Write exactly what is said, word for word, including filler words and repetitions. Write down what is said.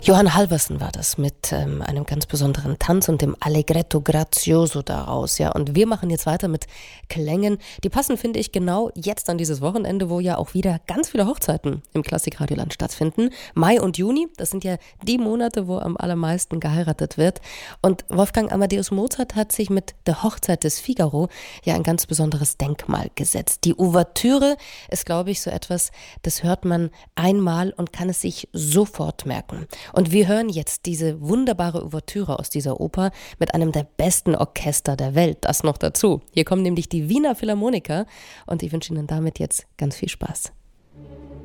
Johann Halvorsen war das mit ähm, einem ganz besonderen Tanz und dem Allegretto Grazioso daraus. Ja, und wir machen jetzt weiter mit Klängen. Die passen, finde ich, genau jetzt an dieses Wochenende, wo ja auch wieder ganz viele Hochzeiten im Klassikradioland stattfinden. Mai und Juni, das sind ja die Monate, wo am allermeisten geheiratet wird. Und Wolfgang Amadeus Mozart hat sich mit der Hochzeit des Figaro ja ein ganz besonderes Denkmal gesetzt. Die Ouvertüre ist, glaube ich, so etwas, das hört man einmal und kann es sich sofort merken. Und wir hören jetzt diese wunderbare Ouvertüre aus dieser Oper mit einem der besten Orchester der Welt. Das noch dazu. Hier kommen nämlich die Wiener Philharmoniker und ich wünsche Ihnen damit jetzt ganz viel Spaß.